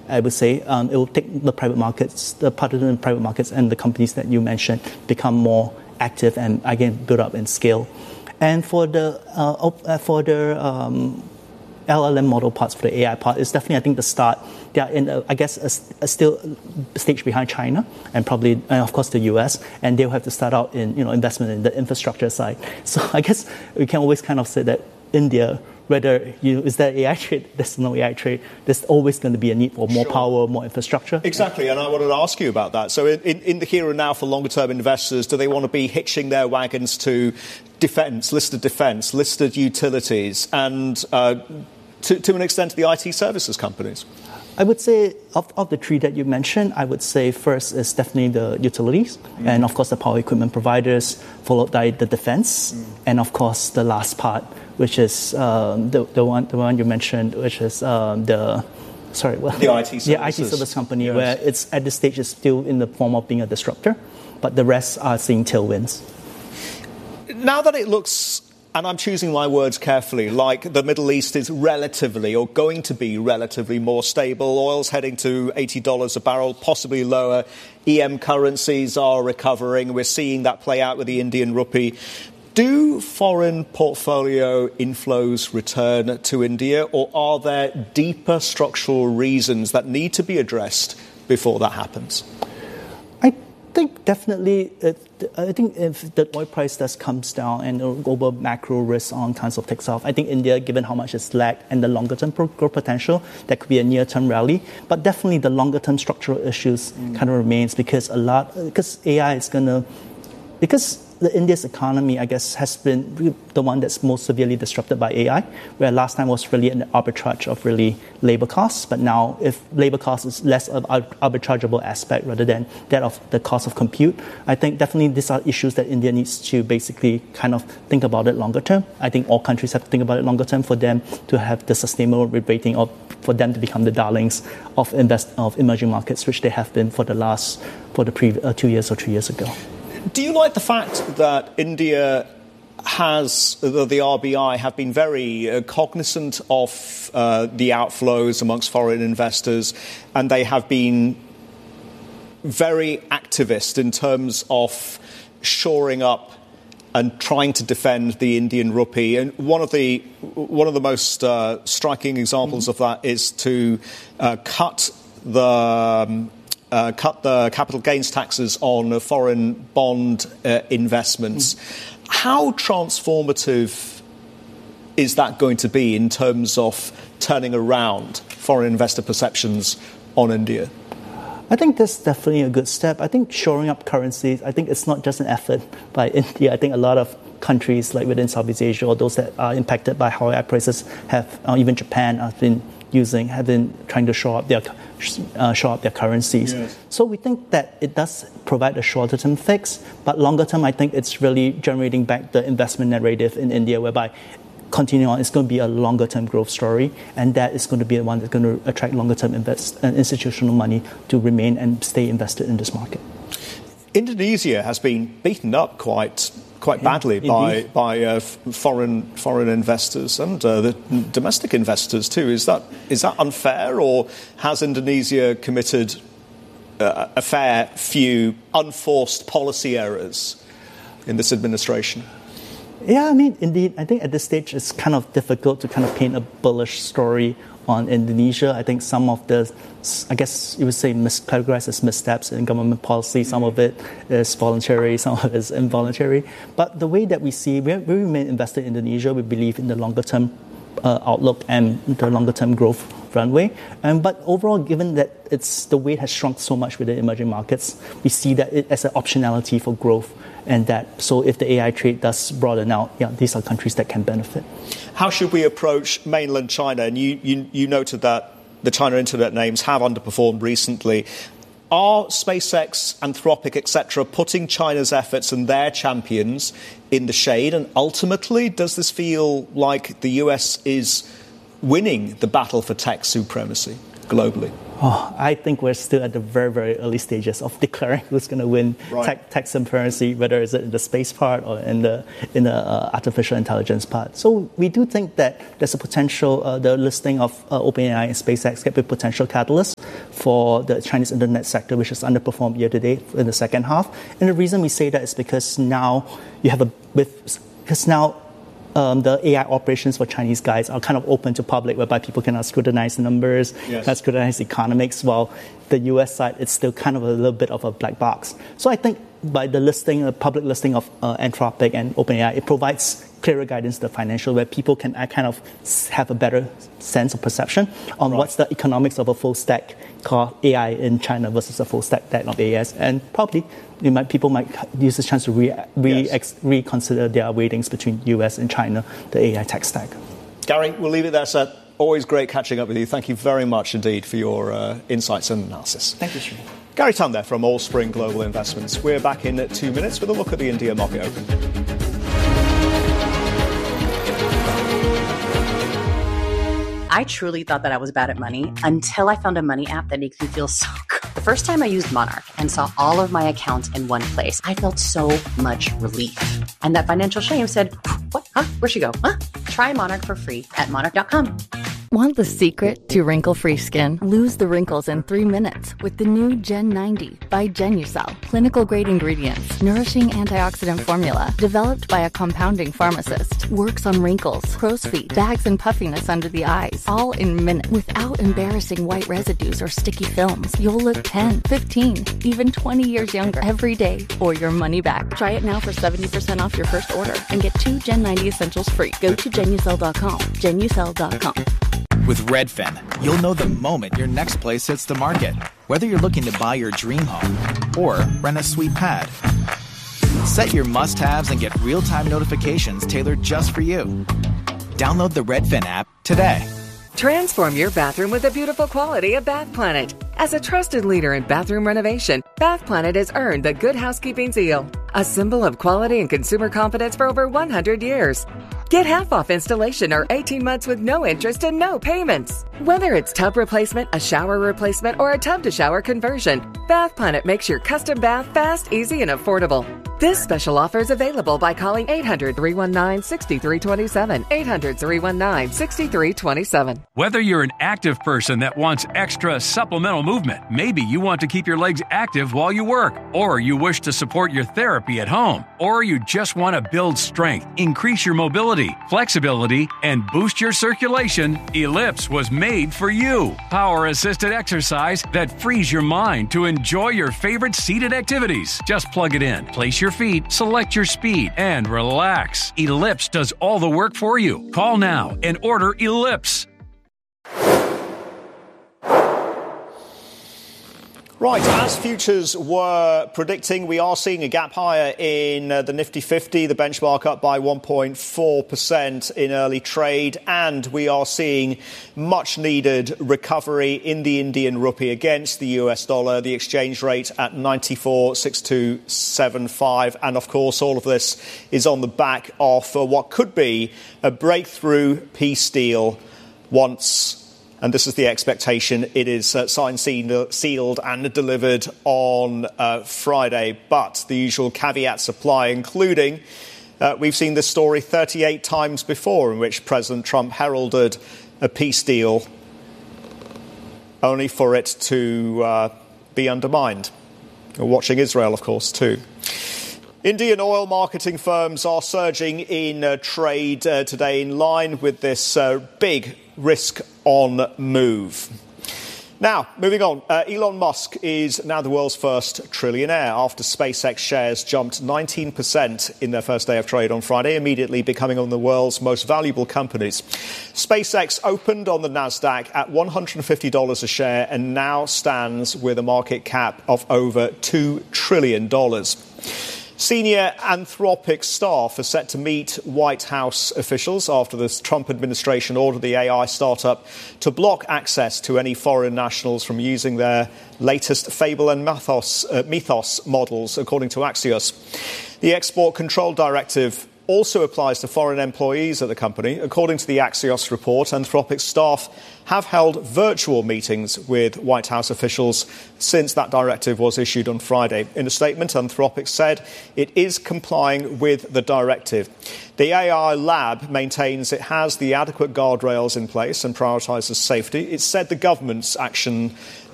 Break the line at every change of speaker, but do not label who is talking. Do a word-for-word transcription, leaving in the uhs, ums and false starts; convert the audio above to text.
I would say. Um, it will take the private markets, the participants in private markets and the companies that you mentioned become more active and, again, build up and scale. And for the uh, for the um, L L M model parts, for the A I part, it's definitely, I think, the start. They are in, a, I guess, a, a still stage behind China and probably, and of course, the U S. And they'll have to start out in, you know, investment in the infrastructure side. So I guess we can always kind of say that India, whether you is there A I trade, there's no A I trade, there's always going to be a need for more sure. power, more infrastructure.
Exactly, and I wanted to ask you about that. So in, in, in the here and now for longer-term investors, do they want to be hitching their wagons to defence, listed defence, listed utilities, and uh, to, to an extent the I T services companies?
I would say of, of the three that you mentioned, I would say first is definitely the utilities mm. and, of course, the power equipment providers, followed by the defence, mm. and, of course, the last part, which is um, the, the one the one you mentioned, which is um, the sorry, well,
the I T services.
The I T service company, yes. where it's at this stage is still in the form of being a disruptor, but the rest are seeing tailwinds.
Now that it looks, and I'm choosing my words carefully, like the Middle East is relatively or going to be relatively more stable, oil's heading to eighty dollars a barrel, possibly lower, E M currencies are recovering, we're seeing that play out with the Indian rupee. Do foreign portfolio inflows return to India, or are there deeper structural reasons that need to be addressed before that happens?
I think definitely, it, I think if the oil price does comes down and the global macro risk on kinds of takes off, I think India, given how much it's lagged and the longer-term growth potential, that could be a near-term rally. But definitely the longer-term structural issues mm. kind of remains because a lot, because A I is going to, because the India's economy, I guess, has been the one that's most severely disrupted by A I, where last time was really an arbitrage of really labor costs. But now, if labor cost is less of an arbitrageable aspect rather than that of the cost of compute, I think definitely these are issues that India needs to basically kind of think about it longer term. I think all countries have to think about it longer term for them to have the sustainable rating or for them to become the darlings of invest of emerging markets, which they have been for the last, for the pre, uh, two years or three years ago.
Do you like the fact that India has, the, the R B I, have been very uh, cognizant of uh, the outflows amongst foreign investors, and they have been very activist in terms of shoring up and trying to defend the Indian rupee? And one of the one of the most uh, striking examples mm-hmm. of that is to uh, cut the um, Uh, cut the capital gains taxes on uh, foreign bond uh, investments. Mm. How transformative is that going to be in terms of turning around foreign investor perceptions on India?
I think that's definitely a good step. I think shoring up currencies, I think it's not just an effort by India. I think a lot of countries like within Southeast Asia or those that are impacted by high prices have, uh, even Japan have been using, have been trying to shore up their uh, shore up their currencies. Yes. So we think that it does provide a shorter-term fix, but longer-term, I think it's really generating back the investment narrative in India, whereby continuing on, it's going to be a longer-term growth story, and that is going to be the one that's going to attract longer-term invest, uh, institutional money to remain and stay invested in this market.
Indonesia has been beaten up quite quite badly yeah, by by uh, foreign foreign investors and uh, the domestic investors too. Is that is that unfair, or has Indonesia committed uh, a fair few unforced policy errors in this administration?
Yeah, I mean, indeed, I think at this stage it's kind of difficult to kind of paint a bullish story on Indonesia. I think some of the, I guess you would say, miscategorized as missteps in government policy. Some of it is voluntary, some of it is involuntary. But the way that we see, we, we remain invested in Indonesia. We believe in the longer-term uh, outlook and the longer-term growth runway. Um, but overall, given that it's the weight has shrunk so much within emerging markets, we see that it as an optionality for growth. And that, so if the A I trade does broaden out, yeah, these are countries that can benefit.
How should we approach mainland China? And you, you, you noted that the China internet names have underperformed recently. Are SpaceX, Anthropic, et cetera, putting China's efforts and their champions in the shade? And ultimately, does this feel like the U S is winning the battle for tech supremacy globally?
Oh, I think we're still at the very, very early stages of declaring who's going to win right. tech, tech supremacy, whether it's in the space part or in the in the uh, artificial intelligence part. So we do think that there's a potential, uh, the listing of uh, OpenAI and SpaceX can be a potential catalyst for the Chinese internet sector, which has underperformed year to date in the second half. And the reason we say that is because now you have a with because now um, the A I operations for Chinese guys are kind of open to public, whereby people cannot scrutinize the numbers, yes. cannot scrutinize economics. While the U S side, it's still kind of a little bit of a black box. So I think by the listing, the public listing of uh, Anthropic and OpenAI, it provides clearer guidance to the financial, where people can uh, kind of have a better sense of perception on right. what's the economics of a full stack called A I in China versus a full stack that of A I S. And probably you might, people might use this chance to re, re, yes. ex, reconsider their weightings between U S and China, the A I tech stack.
Gary, we'll leave it there, sir. Always great catching up with you. Thank you very much indeed for your uh, insights and analysis.
Thank you, Sri.
Gary Tan there from Allspring Global Investments. We're back in two minutes with a look at the India market open.
I truly thought that I was bad at money until I found a money app that makes me feel so good. The first time I used Monarch and saw all of my accounts in one place, I felt so much relief. And that financial shame said, what? Huh? Where'd she go? Huh? Try Monarch for free at monarch dot com.
Want the secret to wrinkle-free skin? Lose the wrinkles in three minutes with the new Gen ninety by Genucel. Clinical-grade ingredients, nourishing antioxidant formula, developed by a compounding pharmacist. Works on wrinkles, crow's feet, bags and puffiness under the eyes, all in minutes. Without embarrassing white residues or sticky films, you'll look ten, fifteen, even twenty years younger every day or your money back. Try it now for seventy percent off your first order and get two Gen ninety essentials free. Go to Genucel dot com. Genucel dot com.
With Redfin, you'll know the moment your next place hits the market. Whether you're looking to buy your dream home or rent a sweet pad. Set your must-haves and get real-time notifications tailored just for you. Download the Redfin app today.
Transform your bathroom with the beautiful quality of Bath Planet. As a trusted leader in bathroom renovation, Bath Planet has earned the Good Housekeeping seal, a symbol of quality and consumer confidence for over one hundred years. Get half off installation or eighteen months with no interest and no payments. Whether it's tub replacement, a shower replacement, or a tub-to-shower conversion, Bath Planet makes your custom bath fast, easy, and affordable. This special offer is available by calling eight hundred, three one nine, six three two seven, eight hundred, three one nine, six three two seven.
Whether you're an active person that wants extra supplemental movement, maybe you want to keep your legs active while you work, or you wish to support your therapy at home, or you just want to build strength, increase your mobility, flexibility, and boost your circulation, Ellipse was made for you. Power-assisted exercise that frees your mind to enjoy your favorite seated activities. Just plug it in, place your feet, select your speed, and relax. Ellipse does all the work for you. Call now and order Ellipse.
Right, as futures were predicting, we are seeing a gap higher in uh, the Nifty fifty, the benchmark up by one point four percent in early trade, and we are seeing much-needed recovery in the Indian rupee against the U S dollar, the exchange rate at ninety-four point six two seven five, and of course all of this is on the back of uh, what could be a breakthrough peace deal once, and this is the expectation, it is uh, signed, sealed and delivered on uh, Friday. But the usual caveats apply, including uh, we've seen this story thirty-eight times before in which President Trump heralded a peace deal only for it to uh, be undermined. We're watching Israel, of course, too. Indian oil marketing firms are surging in uh, trade uh, today in line with this uh, big risk-on move. Now, moving on, uh, Elon Musk is now the world's first trillionaire after SpaceX shares jumped nineteen percent in their first day of trade on Friday, immediately becoming one of the world's most valuable companies. SpaceX opened on the Nasdaq at one hundred fifty dollars a share and now stands with a market cap of over two trillion dollars. Senior Anthropic staff are set to meet White House officials after the Trump administration ordered the A I startup to block access to any foreign nationals from using their latest Fable and Mythos, uh, Mythos models, according to Axios. The Export Control Directive also applies to foreign employees at the company. According to the Axios report, Anthropic staff have held virtual meetings with White House officials since that directive was issued on Friday. In a statement, Anthropic said it is complying with the directive. The A I lab maintains it has the adequate guardrails in place and prioritises safety. It said the government's action